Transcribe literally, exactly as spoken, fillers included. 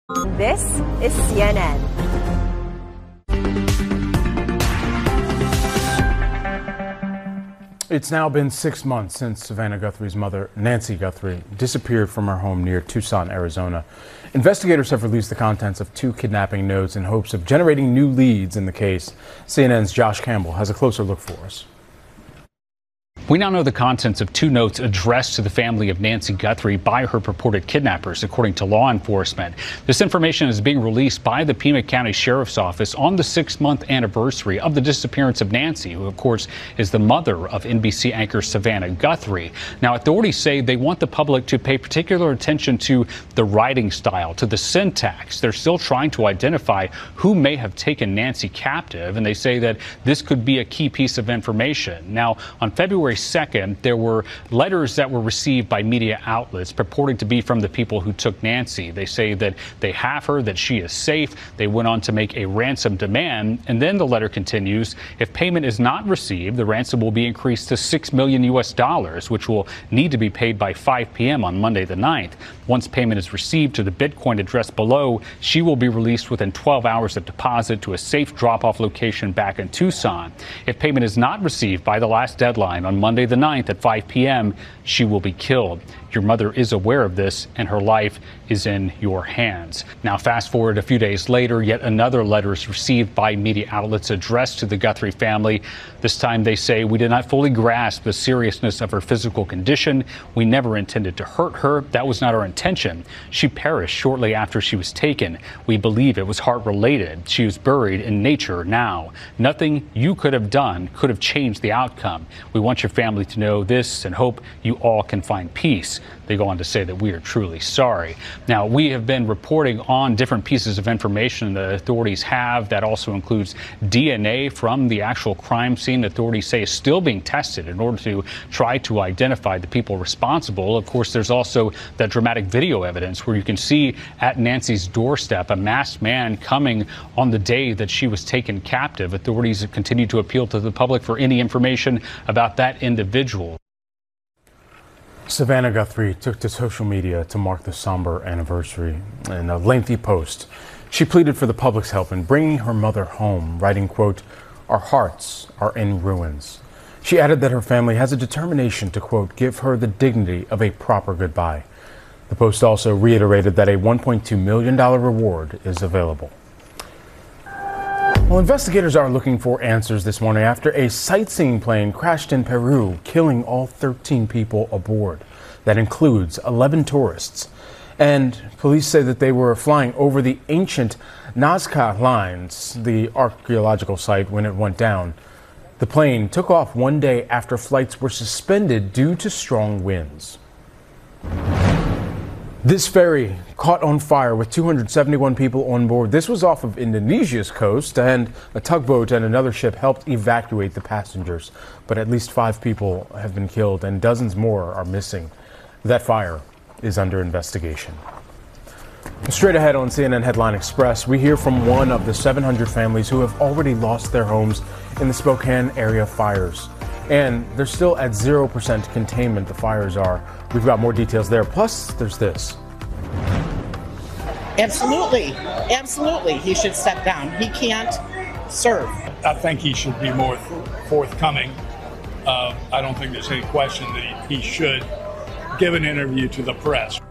This is C N N. It's now been six months since Savannah Guthrie's mother, Nancy Guthrie, disappeared from her home near Tucson, Arizona. Investigators have released the contents of two kidnapping notes in hopes of generating new leads in the case. C N N's Josh Campbell has a closer look for us. We now know the contents of two notes addressed to the family of Nancy Guthrie by her purported kidnappers, according to law enforcement. This information is being released by the Pima County Sheriff's Office on the six-month anniversary of the disappearance of Nancy, who, of course, is the mother of N B C anchor Savannah Guthrie. Now, authorities say they want the public to pay particular attention to the writing style, to the syntax. They're still trying to identify who may have taken Nancy captive, and they say that this could be a key piece of information. Now, on February second, there were letters that were received by media outlets purporting to be from the people who took Nancy. They say that they have her, that she is safe. They went on to make a ransom demand. And then the letter continues, if payment is not received, the ransom will be increased to six million U S dollars, which will need to be paid by five p m on Monday the ninth. Once payment is received to the Bitcoin address below, she will be released within twelve hours of deposit to a safe drop-off location back in Tucson. If payment is not received by the last deadline on Monday the ninth at five p m, she will be killed. Your mother is aware of this, and her life is in your hands. Now, fast forward a few days later, yet another letter is received by media outlets addressed to the Guthrie family. This time they say, we did not fully grasp the seriousness of her physical condition. We never intended to hurt her. That was not our intention. She perished shortly after she was taken. We believe it was heart-related. She was buried in nature now. Nothing you could have done could have changed the outcome. We want your family to know this and hope you all can find peace. They go on to say that we are truly sorry. Now, we have been reporting on different pieces of information the authorities have. That also includes D N A from the actual crime scene. Authorities say is still being tested in order to try to identify the people responsible. Of course, there's also that dramatic video evidence where you can see at Nancy's doorstep a masked man coming on the day that she was taken captive. Authorities have continued to appeal to the public for any information about that individual. Savannah Guthrie took to social media to mark the somber anniversary. In a lengthy post, she pleaded for the public's help in bringing her mother home, writing, quote, "Our hearts are in ruins." She added that her family has a determination to, quote, "give her the dignity of a proper goodbye." The post also reiterated that a one point two million dollars reward is available. Well, investigators are looking for answers this morning after a sightseeing plane crashed in Peru, killing all thirteen people aboard. That includes eleven tourists. And police say that they were flying over the ancient Nazca Lines, the archaeological site, when it went down. The plane took off one day after flights were suspended due to strong winds. This ferry caught on fire with two hundred seventy-one people on board. This was off of Indonesia's coast, and a tugboat and another ship helped evacuate the passengers. But at least five people have been killed and dozens more are missing. That fire is under investigation. Straight ahead on C N N Headline Express, we hear from one of the seven hundred families who have already lost their homes in the Spokane area fires. And they're still at zero percent containment, the fires are. We've got more details there. Plus, there's this. Absolutely. Absolutely. He should step down. He can't serve. I think he should be more forthcoming. Uh, I don't think there's any question that he, he should give an interview to the press.